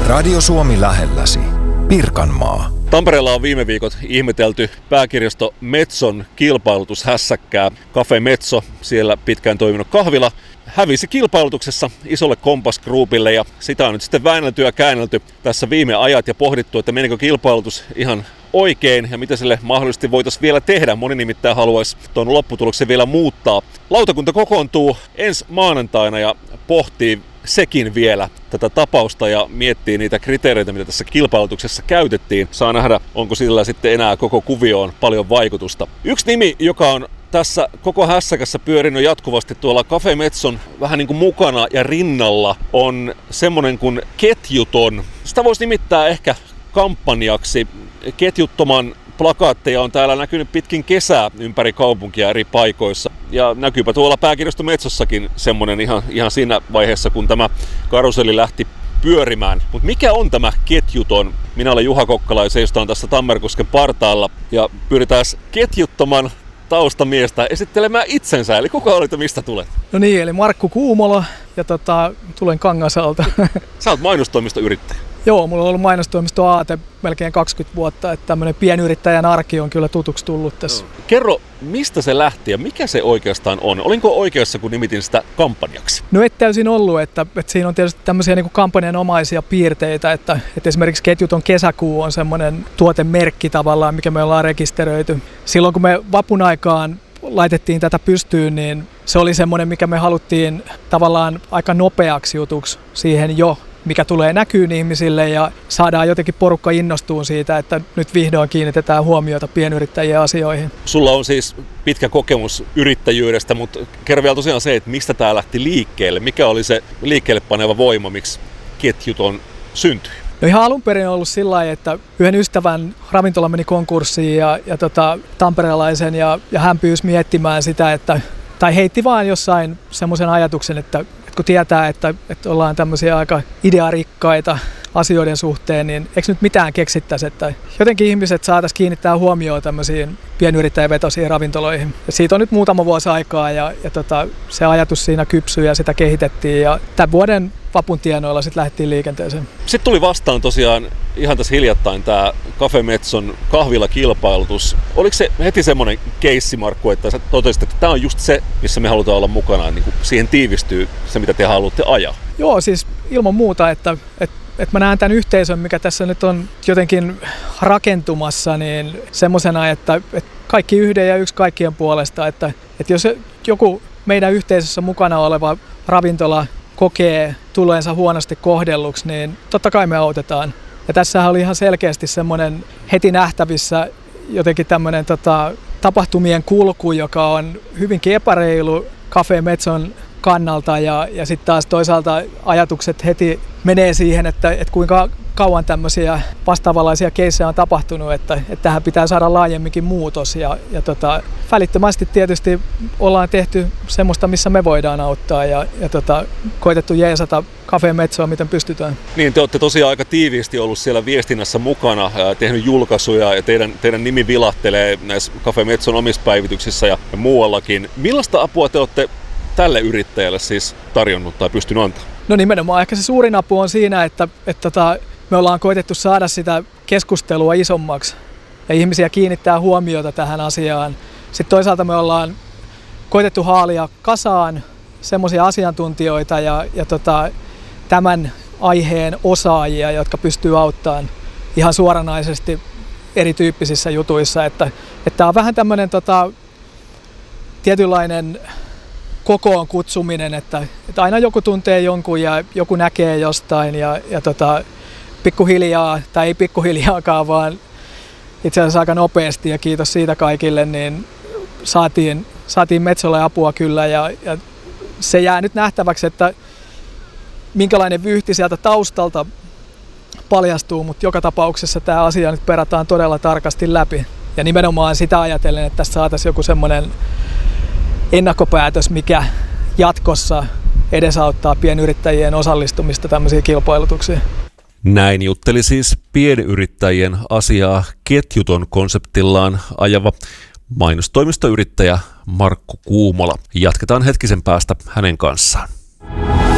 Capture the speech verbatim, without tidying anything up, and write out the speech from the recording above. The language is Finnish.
Radio Suomi lähelläsi. Pirkanmaa. Tampereella on viime viikot ihmetelty pääkirjasto Metson kilpailutushässäkkää. Cafe Metso, siellä pitkään toiminut kahvila, hävisi kilpailutuksessa isolle Compass Groupille ja sitä on nyt sitten väännelty ja käännelty tässä viime ajat ja pohdittu, että menikö kilpailutus ihan oikein ja mitä sille mahdollisesti voitaisiin vielä tehdä. Moni nimittäin haluaisi tuon lopputuloksen vielä muuttaa. Lautakunta kokoontuu ensi maanantaina ja pohtii sekin vielä tätä tapausta ja miettii niitä kriteereitä, mitä tässä kilpailutuksessa käytettiin. Saa nähdä, onko sillä sitten enää koko kuvioon paljon vaikutusta. Yksi nimi, joka on tässä koko hässäkässä pyörinyt jatkuvasti tuolla Cafe Metson vähän niin kuin mukana ja rinnalla, on semmoinen kuin ketjuton. Sitä voisi nimittää ehkä kampanjaksi. Ketjuttoman plakaatteja on täällä näkynyt pitkin kesää ympäri kaupunkia eri paikoissa. Ja näkyypä tuolla pääkirjasto Metsossakin semmoinen ihan, ihan siinä vaiheessa, kun tämä karuselli lähti pyörimään. Mutta mikä on tämä ketjuton? Minä olen Juha Kokkala ja seistaan tässä Tammerkosken partaalla. Ja pyritään ketjuttoman taustamiestä esittelemään itsensä. Eli kuka olit ja mistä tulet? No niin, eli Markku Kuumola ja tota, tulen Kangasalta. Sä oot mainostoimistoyrittäjä. Joo, mulla on ollut mainostoimisto Aate melkein kaksikymmentä vuotta, että tämmöinen pienyrittäjän arki on kyllä tutuksi tullut tässä. No. Kerro, mistä se lähti ja mikä se oikeastaan on? Olinko oikeassa, kun nimitin sitä kampanjaksi? No et täysin ollut, että, että siinä on tietysti tämmöisiä niin kuin kampanjanomaisia piirteitä, että, että esimerkiksi ketjuton kesäkuu on semmoinen tuotemerkki tavallaan, mikä me ollaan rekisteröity. Silloin kun me vapun aikaan laitettiin tätä pystyyn, niin se oli semmoinen, mikä me haluttiin tavallaan aika nopeaksi jutuksi siihen jo, mikä tulee näkyyn ihmisille ja saadaan jotenkin porukka innostuun siitä, että nyt vihdoin kiinnitetään huomiota pienyrittäjien asioihin. Sulla on siis pitkä kokemus yrittäjyydestä, mutta kerro vielä tosiaan se, että mistä tämä lähti liikkeelle? Mikä oli se liikkeelle paneva voima, miksi ketjuton syntyi? No ihan alun perin on ollut sillä lailla, että yhden ystävän ravintola meni konkurssiin ja, ja tota, tamperelaisen ja, ja hän pyysi miettimään sitä, että, tai heitti vaan jossain semmoisen ajatuksen, että kun tietää, että, että ollaan tämmöisiä aika idearikkaita asioiden suhteen, niin eikö nyt mitään keksittäisi, että jotenkin ihmiset saataisiin kiinnittää huomioon tämmöisiin pienyrittäjävetoisiin ravintoloihin. Ja siitä on nyt muutama vuosi aikaa ja, ja tota, se ajatus siinä kypsyi ja sitä kehitettiin ja tämän vuoden vapun tienoilla sitten lähdettiin liikenteeseen. Sitten tuli vastaan tosiaan ihan tässä hiljattain tämä Cafe Metson kahvilakilpailutus. Oliko se heti semmoinen keissi, Markku, että sä totesit, että tämä on just se, missä me halutaan olla mukana, niin kuin siihen tiivistyy se, mitä te haluatte ajaa? Joo, siis ilman muuta, että, että, että mä näen tämän yhteisön, mikä tässä nyt on jotenkin rakentumassa, niin semmoisena, että, että kaikki yhden ja yksi kaikkien puolesta, että, että jos joku meidän yhteisössä mukana oleva ravintola kokee tulleensa huonosti kohdelluksi, niin totta kai me autetaan. Ja tässähän oli ihan selkeästi semmoinen heti nähtävissä jotenkin tämmöinen tota, tapahtumien kulku, joka on hyvinkin epäreilu Cafe Metson kannalta ja, ja sitten taas toisaalta ajatukset heti menee siihen, että, että kuinka kauan tämmöisiä vastaavanlaisia keissejä on tapahtunut, että, että tähän pitää saada laajemminkin muutos ja, ja tota, välittömästi tietysti ollaan tehty semmoista, missä me voidaan auttaa ja, ja tota, koitettu jeesata Cafe Metsoa, miten pystytään. Niin, te olette tosiaan aika tiiviisti ollut siellä viestinnässä mukana, ja tehnyt julkaisuja ja teidän, teidän nimi vilahtelee näissä Cafe Metson omissa päivityksissä ja, ja muuallakin. Millaista apua te olette tälle yrittäjälle siis tarjonnut tai pystynyt antamaan? No nimenomaan ehkä se suurin apu on siinä, että, että tota, me ollaan koitettu saada sitä keskustelua isommaksi ja ihmisiä kiinnittää huomiota tähän asiaan. Sitten toisaalta me ollaan koitettu haalia kasaan semmoisia asiantuntijoita ja, ja tota, tämän aiheen osaajia, jotka pystyy auttamaan ihan suoranaisesti erityyppisissä jutuissa. Että, että on vähän tämmöinen tota, tietynlainen kokoon kutsuminen, että, että aina joku tuntee jonkun ja joku näkee jostain ja, ja tota, pikkuhiljaa, tai ei pikkuhiljaakaan, vaan itse asiassa aika nopeasti ja kiitos siitä kaikille, niin saatiin, saatiin Metsolle apua kyllä ja, ja se jää nyt nähtäväksi, että minkälainen vyyhti sieltä taustalta paljastuu, mutta joka tapauksessa tämä asia nyt perataan todella tarkasti läpi ja nimenomaan sitä ajatellen, että tässä saataisiin joku semmoinen ennakkopäätös, mikä jatkossa edesauttaa pienyrittäjien osallistumista tämmöisiin kilpailutuksiin. Näin jutteli siis pienyrittäjien asiaa ketjuton konseptillaan ajava mainostoimistoyrittäjä Markku Kuumola. Jatketaan hetkisen päästä hänen kanssaan.